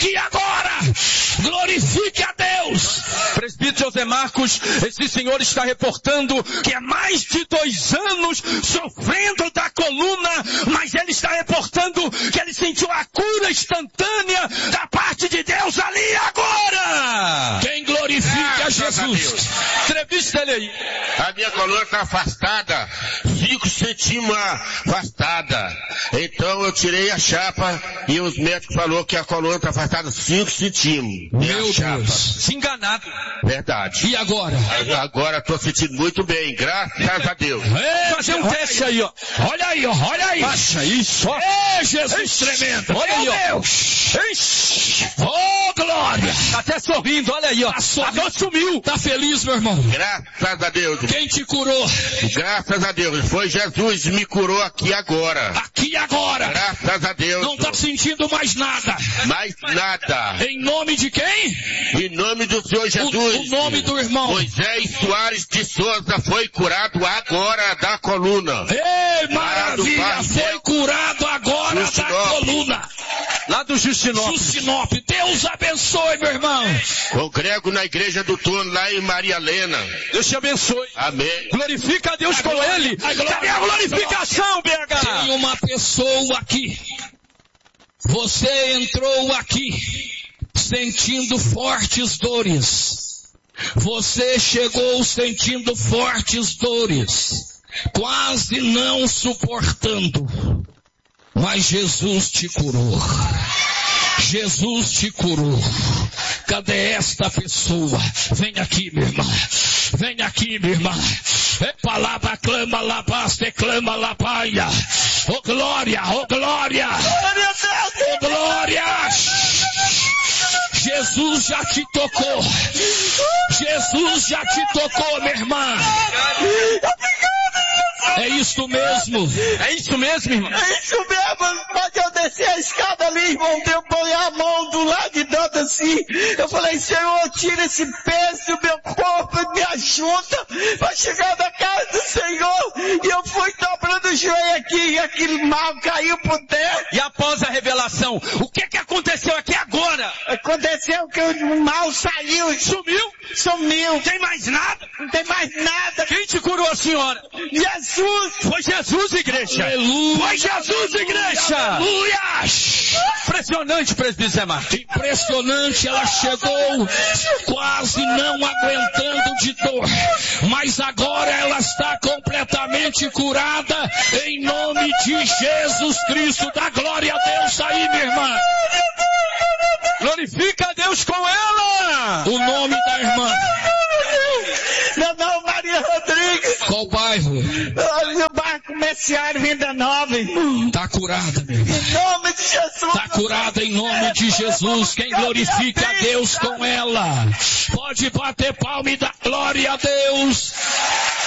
aqui e agora. Glorifique a Deus. Presbítero José Marcos, esse senhor está reportando que há mais de 2 anos sofrendo da coluna, mas ele está reportando que ele sentiu a cura instantânea da parte de Deus ali e agora. Quem glorifica a Jesus? Entrevista ele aí. A minha coluna está afastada, 5 centímetros afastada. Então eu tirei a chapa e os médicos falaram que a coluna está afastada 5 centímetros. Meu Deus. Se enganado. Verdade. E agora? Agora estou sentindo muito bem, graças a Deus. Fazer um teste aí, ó. Olha aí, ó. Olha aí. Baixa isso, ó. Jesus tremendo. Olha aí, ó. Deus. Oh, glória. Tá até sorrindo, olha aí, ó. A dor sumiu. Tá feliz, meu irmão? Graças a Deus. Quem te curou? Graças a Deus. Foi Jesus me curou aqui agora. Aqui e agora. Graças a Deus. Não tá sentindo mais nada. Mais nada. Em nome de quem? Em nome do Senhor Jesus. O nome do irmão. Moisés Soares de Souza foi curado agora da coluna. Ei, maravilha. Foi curado agora da coluna. Lá do Justinópolis. Deus abençoe, meu irmão. Congrego na igreja do Turno, lá em Maria Helena. Deus te abençoe. Amém. Glorifica a Deus com ele. Cadê a glorificação, BH? Tem uma pessoa aqui. Você entrou aqui sentindo fortes dores. Você chegou sentindo fortes dores. Quase não suportando. Mas Jesus te curou. Jesus te curou. Cadê esta pessoa? Vem aqui, minha irmã. Vem aqui, minha irmã. Palavra clama, labaste, clama, labaia. Oh glória, oh glória. Oh glória. Jesus já te tocou. Jesus já te tocou, minha irmã. É isso mesmo. É isso mesmo, irmão? É isso mesmo. Pode eu descer a escada ali, irmão. Eu ponho a mão do lado de dentro assim. Eu falei, Senhor, tira esse peso do meu corpo, me ajuda para chegar na casa do Senhor. E eu fui dobrando o joelho aqui e aquele mal caiu por terra. E após a revelação, o que aconteceu aqui agora? Aconteceu que o mal saiu. Sumiu? Sumiu. Tem mais nada? Não tem mais nada. Quem te curou, a senhora? Jesus. Foi Jesus, igreja. Aleluia. Foi Jesus, igreja. Aleluia. Impressionante, presbítero Zé Marcos. Impressionante, ela chegou quase não aguentando de dor. Mas agora ela está completamente curada em nome de Jesus Cristo. Dá glória a Deus aí, minha irmã. Glorifica a Deus com ela. O nome da irmã. Meu nome é Maria Rodrigues. Qual bairro? No bairro Comerciário, Venda Nova, irmão. Tá curada, meu irmão. Em nome de Jesus. Tá curada em nome de Jesus. Quem glorifica a Deus com ela. Pode bater palma e dar glória a Deus.